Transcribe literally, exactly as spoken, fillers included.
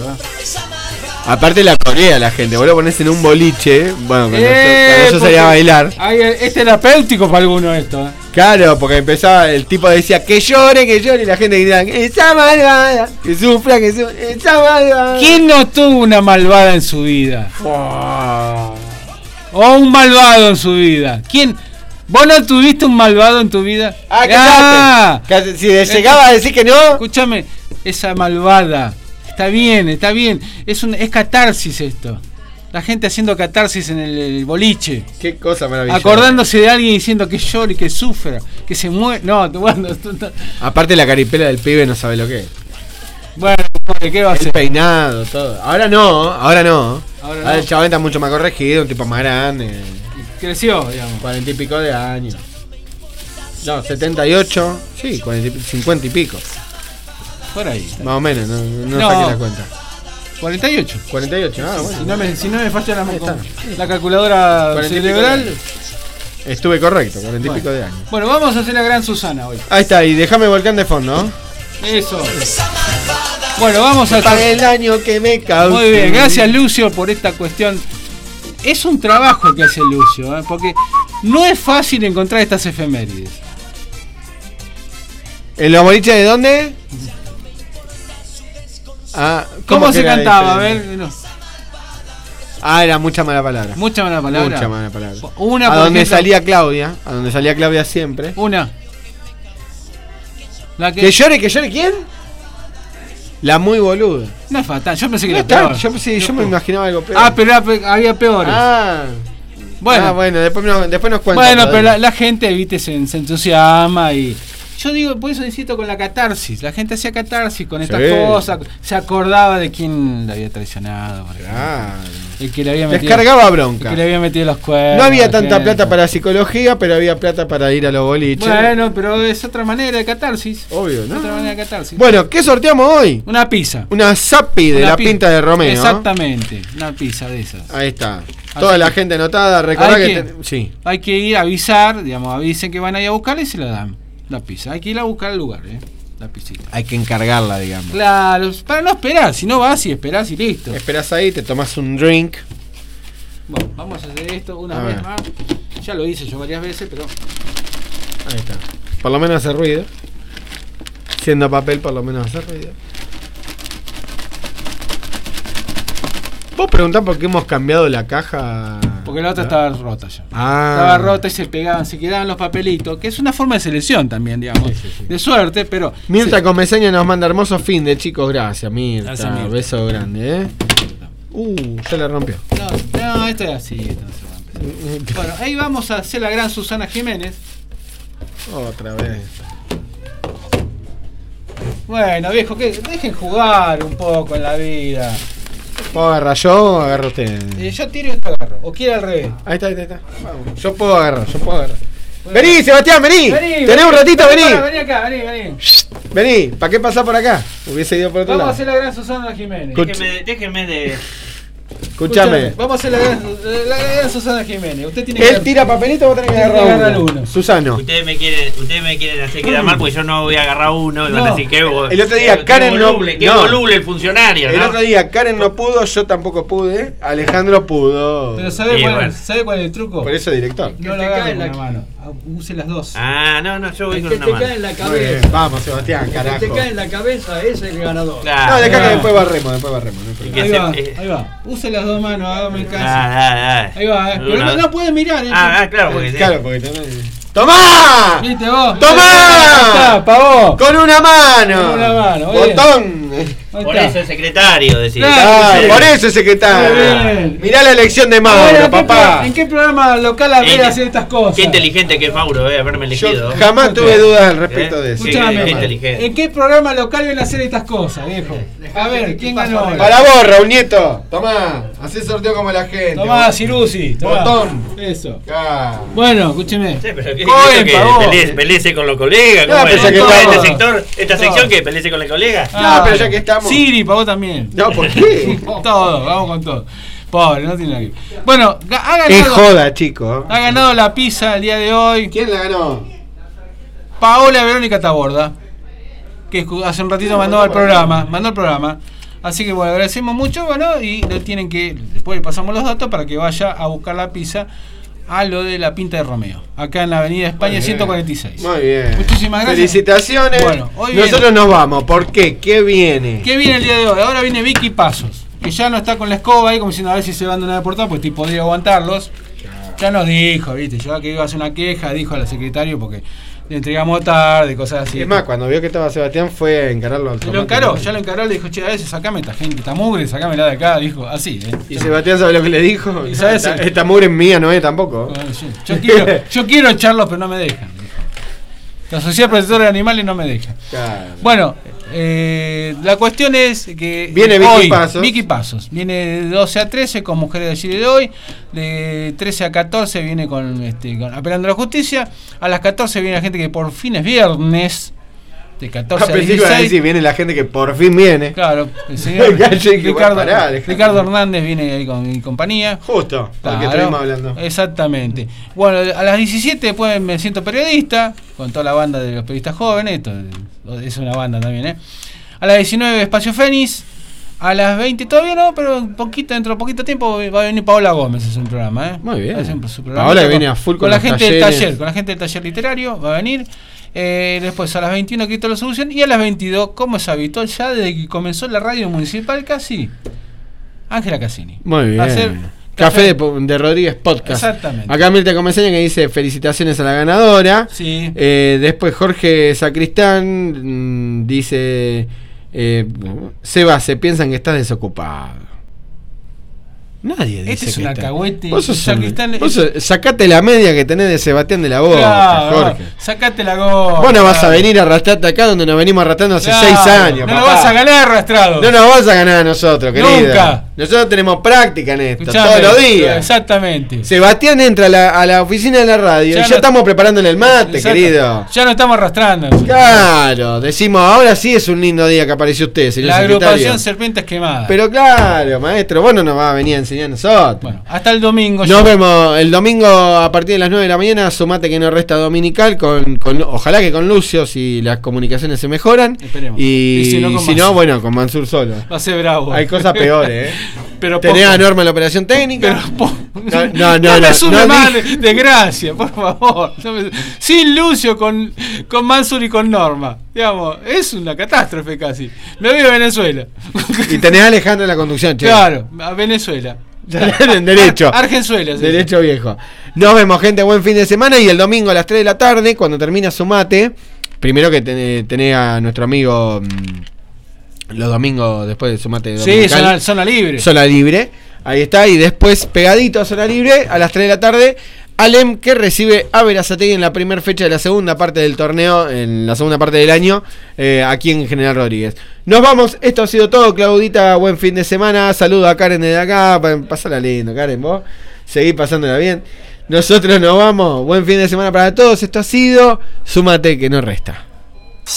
¿eh? Aparte la corea la gente, vos lo ponés en un boliche, bueno, cuando, Eh, yo, cuando yo salía a bailar. Ay, es terapéutico para algunos esto, ¿eh? Claro, porque empezaba, el tipo decía que llore, que llore, y la gente gritaba, esa malvada, que sufra, que sufra, esa malvada. ¿Quién no tuvo una malvada en su vida? Oh. O un malvado en su vida. ¿Quién? ¿Vos no tuviste un malvado en tu vida? Ah, ah, que si llegaba a decir que no. Escúchame, esa malvada. Está bien, está bien. Es un, es catarsis esto. La gente haciendo catarsis en el, el boliche. Qué cosa maravillosa. Acordándose de alguien diciendo que llore, que sufra, que se muere. No, bueno, aparte la caripela del pibe no sabe lo que es. Bueno, ¿qué va a hacer? El peinado, todo. Ahora no, ahora no. Ahora, ahora no. El chaval está mucho más corregido, un tipo más grande. Creció, digamos. Cuarenta y pico de años. No, setenta y ocho. Sí, cuarenta, cincuenta y pico. Por ahí. Más o menos, no, no, No. saqué la cuenta. cuarenta y ocho. cuarenta y ocho, ah, bueno. Si no me, si no me falla la, Ahí está. la calculadora cuarenta y pico cerebral. de años. Estuve correcto, cuarenta y Bueno. pico de años. Bueno, vamos a hacer la gran Susana hoy. Ahí está, y déjame volcán de fondo, ¿no? Eso. Bueno, vamos a Pagué el daño que me causó. Muy bien, gracias Lucio por esta cuestión. Es un trabajo que hace Lucio, ¿eh? Porque no es fácil encontrar estas efemérides. ¿En los boliches de dónde? Ah, ¿Cómo, que se era cantaba? A diferente? ver, no. Ah, era mucha mala palabra. Mucha mala palabra. Mucha mala palabra. Una, a por donde ejemplo, salía Claudia, a donde salía Claudia siempre. Una. La que... ¿Que llore, que llore quién? La muy boluda. No es fatal, yo pensé que No era está, peor. yo, pensé- yo me imaginaba algo peor. Ah, pero era pe- había peores. Ah, bueno, ah, bueno, después, no, después nos cuentan. bueno, lo pero demás. la, la gente, viste, se, se entusiasma y... Yo digo, por eso insisto con la catarsis. La gente hacía catarsis con estas Sí. cosas. Se acordaba de quién la había traicionado, por ejemplo. Claro. El que le había metido, Descargaba el bronca. que le había metido los cuernos. No había por tanta ejemplo. plata para psicología, pero había plata para ir a los boliches. Bueno, pero es otra manera de catarsis. Obvio, Es ¿no? otra manera de catarsis. Bueno, ¿qué sorteamos hoy? Una pizza. Una Zappi de Una la pi- pinta de Romeo. Exactamente, una pizza de esas. Ahí está. Toda Así la que- gente anotada, recordá Hay que... que- te- Sí. Hay que ir a avisar, digamos, avisen que van a ir a buscarla y se la dan. La pizza. Hay que ir a buscar el lugar, ¿eh? La piscina. Hay que encargarla, digamos. Claro, para no esperar, si no vas y esperás y listo. Esperás ahí, te tomás un drink. Bueno, vamos a hacer esto una A vez ver. más. Ya lo hice yo varias veces, pero Ahí está. Por lo menos hace ruido. Siendo papel, por lo menos hace ruido. ¿Vos preguntás por qué hemos cambiado la caja? porque la otra estaba rota ya. Ah. Estaba rota y se pegaban, se quedaban los papelitos, que es una forma de selección también, digamos, Sí, sí, sí. de suerte, pero Mirta sí. Comesaña nos manda hermoso fin de chicos. Gracias, Mirta. Gracias, Mirta. Beso grande, ¿eh? Uh, se le rompió. No, no, esto es así, esto no se rompe. Bueno, ahí vamos a hacer la gran Susana Jiménez. Otra vez. Bueno, viejo, que dejen jugar un poco en la vida. ¿Puedo agarrar yo o agarro usted? Eh, yo tiro y te agarro, o quiere al revés. Ahí está, ahí está, ahí está. Vamos. Yo puedo agarrar, yo puedo agarrar. Bueno. Vení, Sebastián, vení. Vení, Tenés un ratito, vení, vení. Vení acá, vení, vení. Vení, ¿para qué pasar por acá? Hubiese ido por otro Vamos a lado. hacer la gran Susana Jiménez. Escucha- Déjeme, déjeme de. Escuchame. Vamos a hacer la gran, la gran Susana Jiménez. Usted tiene que Él tira papelito, vos tenés que Tiene que agarrar agarrar uno. uno. Susano. Ustedes me quieren, ustedes me quieren hacer quedar mal porque yo no voy a agarrar uno y van No. a decir que bo- El otro día qué- Karen qué no- voluble, qué no. voluble el funcionario, El ¿no? otro día Karen no pudo, yo tampoco pude. Alejandro pudo. Pero ¿sabe, Sí, cuál, bueno. ¿sabe cuál es el truco? Por eso director. No lo te agarre cae con la- la mano. Ah, use las dos. Ah, no, no, yo voy El con que una te mano. cae en la Muy bien. cabeza. Vamos, Sebastián, El carajo. que te cae en la cabeza ese es el ganador. Claro. No, dejá que Ah, después barremos, después barremos. no hay Y problema. que Ahí se- va, eh. ahí va. Use las dos manos, hágame caso. Ah, ah, ah. Ahí va, eh. Pero Una- no, no puede mirar, eh. Ah, ah, claro, porque Claro, porque tenés. ¡Tomá! ¿Viste vos? ¡Tomá! Ahí está, pa' vos. ¡Con una mano! Con una mano, muy bien. ¡Botón! Ahí por está. eso el secretario decía. Claro, Ah, sí. por eso secretario. Muy bien. Mirá la elección de A ver, Mauro, ¿en qué papá. pro- ¿En qué programa local habría Eh, hacer estas cosas? Qué inteligente que es Mauro, eh, haberme Yo elegido. jamás tuve dudas al respecto ¿Eh? de eso. Qué- Escuchame, qué inteligente. ¿en qué programa local vienen a hacer estas cosas, viejo? A ver, ¿quién ganó? hoy? Para vos, Raúl Nieto. Tomá, hacé sorteo como la gente. Tomá, Cirusi. tomá. Botón. Eso. Ah. Bueno, escúcheme. Sí, pero qué Cohen, que pa' vos. pelees, peleese con los colegas. No, ¿Cómo pero es? ya que ¿Cómo es estamos- este sector, esta No. sección que peleese con los colegas? No, pero ya que estamos- Siri, para vos también. No, ¿por qué? Todo, vamos con todo. Pobre, no tiene nada que ver. Bueno, ga- ha Es ganado, joda, chico. ha ganado la pizza el día de hoy ¿Quién la ganó? Paola Verónica Taborda, que escu- hace un ratito mandó al programa, mandó al programa. Así que bueno, agradecemos mucho, bueno, y le tienen que, después le pasamos los datos para que vaya a buscar la pizza a lo de la Pinta de Romeo, acá en la Avenida España ciento cuarenta y seis. Muy bien. Muchísimas gracias. Felicitaciones. Bueno, hoy nosotros viene. nos vamos. ¿Por qué? ¿Qué viene? ¿Qué viene el día de hoy? Ahora viene Vicky Pasos, que ya no está con la escoba ahí como diciendo a ver si se van de una deportada, pues tipo podría aguantarlos. Ya nos dijo, viste, yo que iba a hacer una queja, dijo a la secretaria porque le entregamos tarde, cosas así. Es más, cuando vio que estaba Sebastián fue a encararlo al y lo encaró, ya lo encaró, le dijo, che, a veces sacame esta gente, esta mugre, sacámela de acá, dijo, así. ¿eh? Y Sebastián sabe lo que le dijo. ¿Y sabes? Esta, esta mugre es mía, no es tampoco. Bueno, sí. Yo quiero, yo quiero echarlos, pero no me dejan. La Sociedad Protectora de Animales no me deja. Claro. Bueno, eh, la cuestión es que viene Vicky hoy, Pasos. Vicky Pasos. Viene de doce a trece con Mujeres de Chile de hoy. De trece a catorce viene con, este, con Apelando a la Justicia. A las catorce viene la gente que por fin es viernes. De catorce a dieciséis. Decir, viene la gente que por fin viene. Claro, el señor Dije, Ricardo, pará, Ricardo Hernández viene ahí con mi compañía. Justo, porque Claro, estuvimos hablando. Exactamente. Bueno, a las diecisiete después me siento periodista, con toda la banda de los periodistas jóvenes, esto es una banda también, ¿eh? A las diecinueve Espacio Fénix, a las veinte todavía no, pero un poquito, dentro de poquito tiempo va a venir Paola Gómez a hacer un programa, ¿eh? Muy bien. Va a hacer su programa Paola con, viene a full con, con la los gente del talleres. taller, con la gente del taller literario, va a venir. Eh, después a las veintiuna Quito la Solución y a las veintidós, como es habitual ya desde que comenzó la radio municipal casi, Ángela Cassini. Muy bien. Va a hacer Café de, de Rodríguez Podcast. Exactamente. Acá Mirta Comesaña que dice felicitaciones a la ganadora. Sí. Eh, después Jorge Sacristán mmm, dice eh, Seba, se piensan que estás desocupado. Nadie dice Este es que un está. alcahuete. Vos sos un- Sacristán vos es- sos- sacate la media que tenés de Sebastián de la Boca, Claro, Jorge. sacate la gorra. Vos no vas a venir a arrastrarte acá donde nos venimos arrastrando hace Claro, seis años. No papá. lo vas a ganar arrastrado. No nos vas a ganar a nosotros, querido. Nunca. Nosotros tenemos práctica en esto, Escuchame, todos los días. Exactamente. Sebastián entra a la, a la oficina de la radio Ya y ya no- estamos preparándole el mate, Exacto. querido. Ya no estamos arrastrando. Claro, decimos, ahora sí es un lindo día que apareció usted, señor La secretario. agrupación Serpientes Quemadas. Pero claro, maestro, vos no nos vas a venir a enseñar a nosotros. Bueno, hasta el domingo. Nos ya. vemos el domingo a partir de las nueve de la mañana, sumate que no resta dominical, con, con ojalá que con Lucio si las comunicaciones se mejoran. Esperemos. Y, Y si no, con si no, Mansur. bueno, con Mansur solo. Va a ser bravo. Hay cosas peores, ¿eh? Pero Tenés poco. a Norma en la operación técnica. Pero po- No, no, no, no me no, sume no más di- de, de gracia, por favor. No me- sin Lucio, con, con Mansur y con Norma. Digamos, es una catástrofe casi. Me voy a Venezuela. Y tenés a Alejandro en la conducción, che. Claro, a Venezuela. En derecho. Ar- Argenzuela. sí. Derecho viejo. Nos vemos, gente. Buen fin de semana. Y el domingo a las tres de la tarde, cuando termina su mate, primero que tenés, tenés a nuestro amigo mmm, los domingos después de su mate. Sí, dominical, zona, zona libre. Zona Libre. Ahí está. Y después, pegadito a Zona Libre, a las tres de la tarde, Alem, que recibe a Verazategui en la primera fecha de la segunda parte del torneo, en la segunda parte del año, eh, aquí en General Rodríguez. Nos vamos, esto ha sido todo, Claudita, buen fin de semana, saludo a Karen desde acá, pa- pasala lindo, Karen, vos, seguí pasándola bien. Nosotros nos vamos, buen fin de semana para todos, esto ha sido, súmate que no resta.